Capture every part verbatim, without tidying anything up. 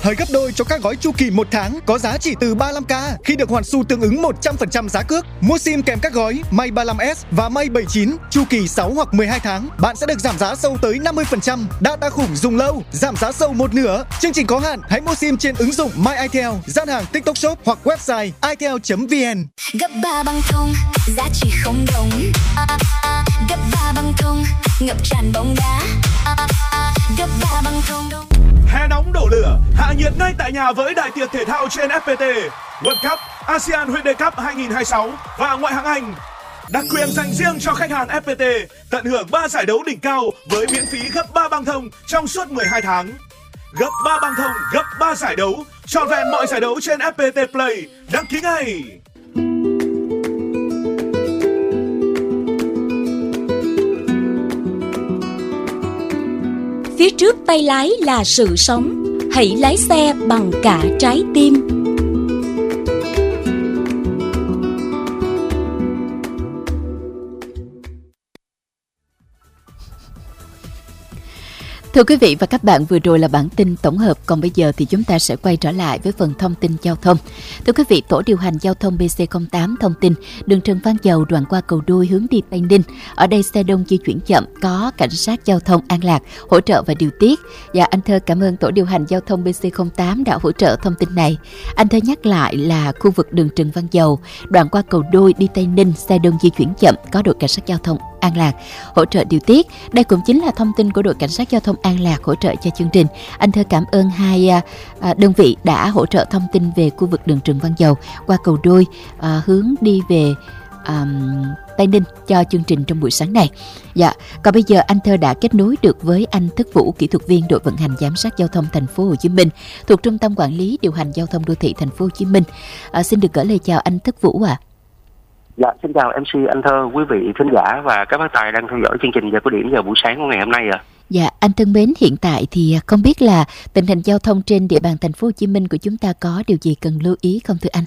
hơi gấp đôi cho các gói chu kỳ một tháng có giá chỉ từ ba mươi lăm k khi được hoàn xu tương ứng một trăm phần trăm giá cước. Mua sim kèm các gói May ba mươi lăm S và May bảy mươi chín chu kỳ sáu hoặc mười hai tháng, bạn sẽ được giảm giá sâu tới năm mươi phần trăm. Data khủng dùng lâu, giảm giá sâu một nửa. Chương trình có hạn, hãy mua sim trên ứng dụng My Itel, gian hàng TikTok Shop hoặc website itel chấm vn. Gấp ba băng thông, giá trị không đồng. Gấp ba băng thông, ngập tràn bóng đá. Gấp ba băng thông đồng. Hè nóng đổ lửa, hạ nhiệt ngay tại nhà với đại tiệc thể thao trên ép pê tê, World Cup, ASEAN Hyundai Cup hai không hai sáu và ngoại hạng Anh. Đặc quyền dành riêng cho khách hàng ép pê tê, tận hưởng ba giải đấu đỉnh cao với miễn phí gấp ba băng thông trong suốt mười hai tháng. Gấp ba băng thông, gấp ba giải đấu, trọn vẹn mọi giải đấu trên ép pê tê Play. Đăng ký ngay! Phía trước tay lái là sự sống, hãy lái xe bằng cả trái tim. Thưa quý vị và các bạn, vừa rồi là bản tin tổng hợp, còn bây giờ thì chúng ta sẽ quay trở lại với phần thông tin giao thông. Thưa quý vị, Tổ điều hành giao thông bê xê không tám thông tin đường Trần Văn Dầu đoạn qua cầu Đuôi hướng đi Tây Ninh. Ở đây xe đông di chuyển chậm, có cảnh sát giao thông An Lạc hỗ trợ và điều tiết. Và anh Thơ cảm ơn Tổ điều hành giao thông bê xê không tám đã hỗ trợ thông tin này. Anh Thơ nhắc lại là khu vực đường Trần Văn Dầu đoạn qua cầu Đuôi đi Tây Ninh, xe đông di chuyển chậm, có đội cảnh sát giao thông An Lạc hỗ trợ điều tiết. Đây cũng chính là thông tin của đội cảnh sát giao thông An Lạc hỗ trợ cho chương trình. Anh Thơ cảm ơn hai à, đơn vị đã hỗ trợ thông tin về khu vực đường Trần Văn Dầu qua cầu Đuôi à, hướng đi về à, Tây Ninh cho chương trình trong buổi sáng này. Dạ, còn bây giờ anh Thơ đã kết nối được với anh Thức Vũ, kỹ thuật viên đội vận hành giám sát giao thông thành phố Hồ Chí Minh thuộc Trung tâm Quản lý điều hành giao thông đô thị thành phố Hồ Chí Minh. À, xin được gửi lời chào anh Thức Vũ ạ. À. Dạ, xin chào em xê anh Thơ, quý vị thính giả và các bác tài đang theo dõi chương trình Giờ Có Điểm vào buổi sáng của ngày hôm nay ạ. À. Dạ, anh thân mến, hiện tại thì không biết là tình hình giao thông trên địa bàn thành phố Hồ Chí Minh của chúng ta có điều gì cần lưu ý không thưa anh?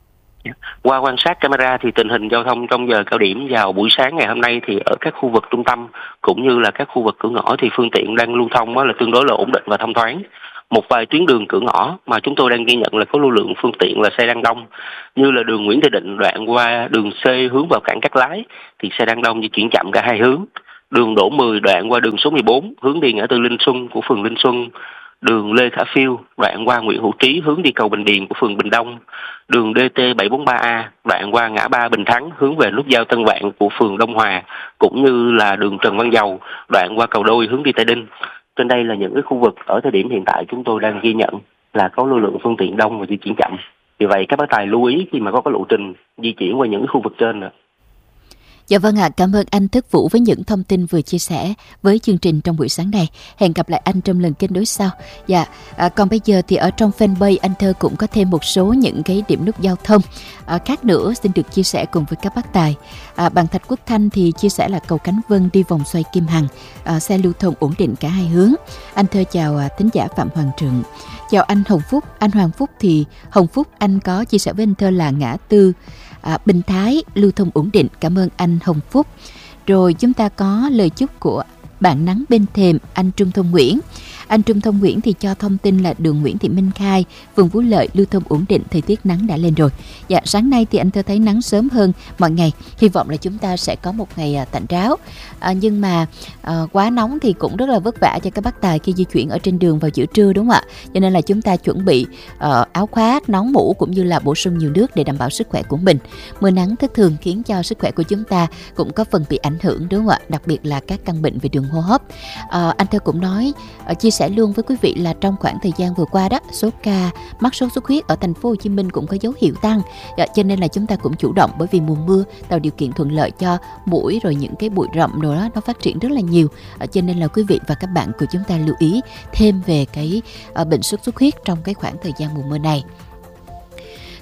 Qua quan sát camera thì tình hình giao thông trong giờ cao điểm vào buổi sáng ngày hôm nay thì ở các khu vực trung tâm cũng như là các khu vực cửa ngõ thì phương tiện đang lưu thông là tương đối là ổn định và thông thoáng. Một vài tuyến đường cửa ngõ mà chúng tôi đang ghi nhận là có lưu lượng phương tiện là xe đang đông, như là đường Nguyễn Thị Định đoạn qua đường C hướng vào cảng Cát Lái thì xe đang đông di chuyển chậm cả hai hướng. Đường Đỗ mười đoạn qua đường số mười bốn hướng đi ngã tư Linh Xuân của phường Linh Xuân. Đường Lê Khả Phiêu đoạn qua Nguyễn Hữu Trí hướng đi cầu Bình Điền của phường Bình Đông. Đường đê tê bảy bốn ba A đoạn qua ngã ba Bình Thắng hướng về nút giao Tân Vạn của phường Đông Hòa, cũng như là đường Trần Văn Dầu đoạn qua cầu Đôi hướng đi Tây Ninh. Trên đây là những cái khu vực ở thời điểm hiện tại chúng tôi đang ghi nhận là có lưu lượng phương tiện đông và di chuyển chậm. Vì vậy các bác tài lưu ý khi mà có cái lộ trình di chuyển qua những khu vực trên nữa. Dạ vâng ạ, à, cảm ơn anh Thức Vũ với những thông tin vừa chia sẻ với chương trình trong buổi sáng này. Hẹn gặp lại anh trong lần kết nối sau. Dạ, à, còn bây giờ thì ở trong fanpage anh Thơ cũng có thêm một số những cái điểm nút giao thông à, khác nữa xin được chia sẻ cùng với các bác tài. À, bạn Thạch Quốc Thanh thì chia sẻ là cầu Cánh Vân đi vòng xoay Kim Hằng, à, xe lưu thông ổn định cả hai hướng. Anh Thơ chào à, thính giả Phạm Hoàng Trượng. Chào anh Hồng Phúc. Anh Hoàng Phúc thì Hồng Phúc anh có chia sẻ với anh Thơ là ngã tư À, Bình Thái lưu thông ổn định. Cảm ơn anh Hồng Phúc. Rồi chúng ta có lời chúc của bạn Nắng Bên Thềm, anh Trung Thông Nguyễn. Anh Trung Thông Nguyễn thì cho thông tin là đường Nguyễn Thị Minh Khai, phường Phú Lợi lưu thông ổn định, thời tiết nắng đã lên rồi. Dạ, sáng nay thì anh Thơ thấy nắng sớm hơn mọi ngày. Hy vọng là chúng ta sẽ có một ngày à, tạnh ráo. À, nhưng mà à, quá nóng thì cũng rất là vất vả cho các bác tài khi di chuyển ở trên đường vào giữa trưa, đúng không ạ? Cho nên là chúng ta chuẩn bị à, áo khoác, nón mũ cũng như là bổ sung nhiều nước để đảm bảo sức khỏe của mình. Mưa nắng thất thường khiến cho sức khỏe của chúng ta cũng có phần bị ảnh hưởng, đúng không ạ? Đặc biệt là các căn bệnh về đường hô hấp. À, anh Thơ cũng nói à, chia sẻ luôn với quý vị là trong khoảng thời gian vừa qua đó, số ca mắc sốt xuất huyết ở thành phố Hồ Chí Minh cũng có dấu hiệu tăng, dạ, cho nên là chúng ta cũng chủ động, bởi vì mùa mưa tạo điều kiện thuận lợi cho muỗi rồi những cái bụi rậm rồi đó nó phát triển rất là nhiều, à, cho nên là quý vị và các bạn của chúng ta lưu ý thêm về cái à, bệnh sốt xuất huyết trong cái khoảng thời gian mùa mưa này.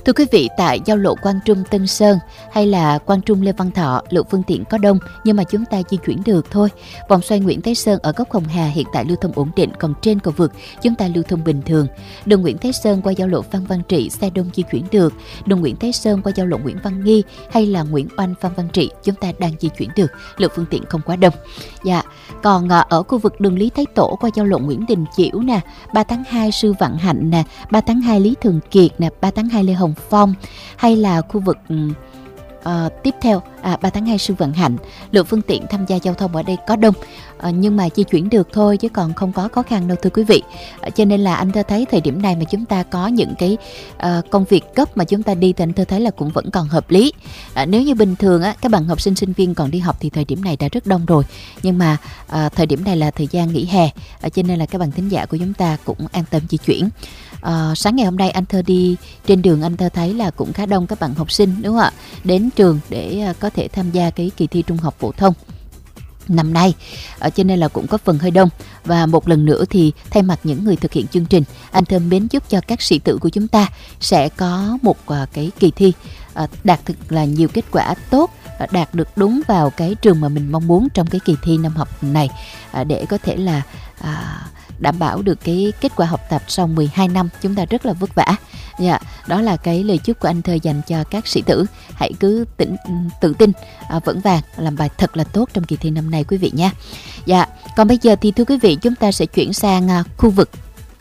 Thưa quý vị, tại giao lộ Quang Trung Tân Sơn hay là Quang Trung Lê Văn Thọ, lượng phương tiện có đông nhưng mà chúng ta di chuyển được thôi. Vòng xoay Nguyễn Thái Sơn ở góc Hồng Hà hiện tại lưu thông ổn định, còn trên cầu vượt chúng ta lưu thông bình thường. Đường Nguyễn Thái Sơn qua giao lộ Phan Văn Trị xe đông di chuyển được. Đường Nguyễn Thái Sơn qua giao lộ Nguyễn Văn Nghi hay là Nguyễn Oanh Phan Văn Trị chúng ta đang di chuyển được, lượng phương tiện không quá đông. Dạ, còn ở khu vực đường Lý Thái Tổ qua giao lộ Nguyễn Đình Chiểu nè, ba tháng hai Sư Vạn Hạnh nè, ba tháng hai Lý Thường Kiệt nè, ba tháng hai Lê Hồng Phong hay là khu vực uh, tiếp theo à, ba tháng hai Sư Vạn Hạnh, lượng phương tiện tham gia giao thông ở đây có đông, uh, nhưng mà di chuyển được thôi chứ còn không có khó khăn đâu thưa quý vị. Uh, cho nên là anh thơ thấy thời điểm này mà chúng ta có những cái uh, công việc cấp mà chúng ta đi thì anh thơ thấy là cũng vẫn còn hợp lý. Uh, nếu như bình thường á, các bạn học sinh sinh viên còn đi học thì thời điểm này đã rất đông rồi, nhưng mà uh, thời điểm này là thời gian nghỉ hè, uh, cho nên là các bạn thính giả của chúng ta cũng an tâm di chuyển. À, sáng ngày hôm nay anh thơ đi trên đường, anh thơ thấy là cũng khá đông các bạn học sinh đúng không ạ, đến trường để uh, có thể tham gia cái kỳ thi trung học phổ thông năm nay, à, cho nên là cũng có phần hơi đông. Và một lần nữa thì thay mặt những người thực hiện chương trình, anh thơ mến chúc cho các sĩ tử của chúng ta sẽ có một uh, cái kỳ thi uh, đạt thực là nhiều kết quả tốt, uh, đạt được đúng vào cái trường mà mình mong muốn trong cái kỳ thi năm học này, uh, để có thể là uh, đảm bảo được cái kết quả học tập sau mười hai năm chúng ta rất là vất vả. Dạ, đó là cái lời chúc của anh thơ dành cho các sĩ tử. Hãy cứ tỉnh, tự tin, à, vững vàng, làm bài thật là tốt trong kỳ thi năm nay quý vị nha. Dạ, còn bây giờ thì thưa quý vị, chúng ta sẽ chuyển sang à, khu vực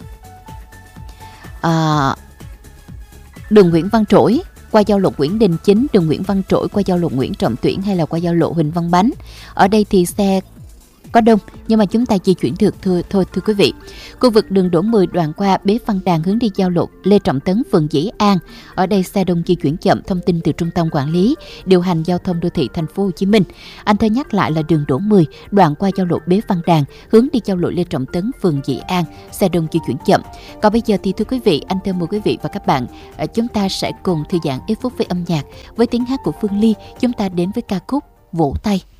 à, đường Nguyễn Văn Trỗi qua giao lộ Nguyễn Đình Chính, đường Nguyễn Văn Trỗi qua giao lộ Nguyễn Trọng Tuyển hay là qua giao lộ Huỳnh Văn Bánh. Ở đây thì xe có đông nhưng mà chúng ta di chuyển được thưa, thôi thưa quý vị. Khu vực đường Đỗ mười đoạn qua Bế Văn Đàn hướng đi giao lộ Lê Trọng Tấn, phường Dĩ An. Ở đây xe đông di chuyển chậm, thông tin từ Trung tâm Quản lý Điều hành Giao thông Đô thị Thành phố Hồ Chí Minh. Anh thơ nhắc lại là đường Đỗ mười đoạn qua giao lộ Bế Văn Đàn hướng đi giao lộ Lê Trọng Tấn, phường Dĩ An, xe đông di chuyển chậm. Còn bây giờ thì thưa quý vị, anh thơ mời quý vị và các bạn, chúng ta sẽ cùng thư giãn ít phút với âm nhạc với tiếng hát của Phương Ly. Chúng ta đến với ca khúc Vỗ Tay.